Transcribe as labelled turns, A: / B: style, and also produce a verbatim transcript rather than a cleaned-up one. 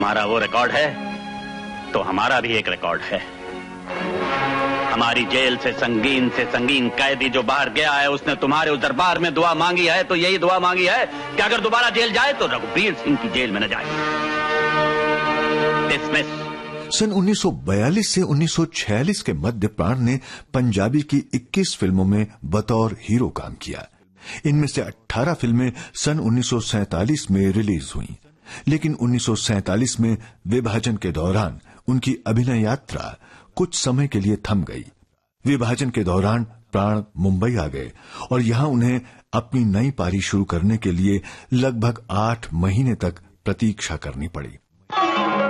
A: हमारा वो रिकॉर्ड है तो हमारा भी एक रिकॉर्ड है। हमारी जेल से संगीन से संगीन कैदी जो बाहर गया है, उसने तुम्हारे उस दरबार में दुआ मांगी है, तो यही दुआ मांगी है कि अगर दोबारा जेल जाए तो रघुवीर सिंह की जेल में न जाए। डिसमिस।
B: सन उन्नीस सौ बयालीस से उन्नीस सौ छियालीस के मध्य प्राण ने पंजाबी की इक्कीस फिल्मों में बतौर हीरो काम किया। इनमें से अठारह फिल्में सन उन्नीस सौ सैंतालीस में रिलीज हुई, लेकिन उन्नीस सौ सैंतालीस में विभाजन के दौरान उनकी अभिनय यात्रा कुछ समय के लिए थम गई। विभाजन के दौरान प्राण मुंबई आ गए और यहां उन्हें अपनी नई पारी शुरू करने के लिए लगभग आठ महीने तक प्रतीक्षा करनी पड़ी।